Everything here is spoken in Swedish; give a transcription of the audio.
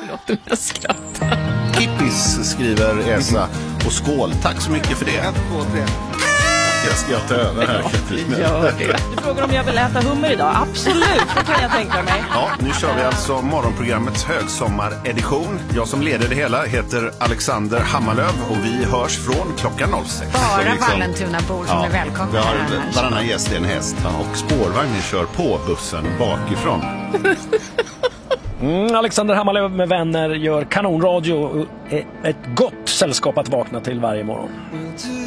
Förlåt om jag skrattar. Kippis skriver Elsa. Och skål, tack så mycket för det. 1, 2, 3. Jag ska ta över här, Katrin. Gör det. Du frågar om jag vill äta hummer idag. Absolut, det kan jag tänka mig. Ja, nu kör vi alltså morgonprogrammets högsommaredition. Jag som leder det hela heter Alexander Hammarlöv och vi hörs från klockan 06. Bara Vallentuna-bor som är välkomna. Vi har varannan gäst är en häst och spårvagnen kör på bussen bakifrån. Alexander Hammarlöv med vänner gör kanonradio. Ett gott sällskap att vakna till varje morgon.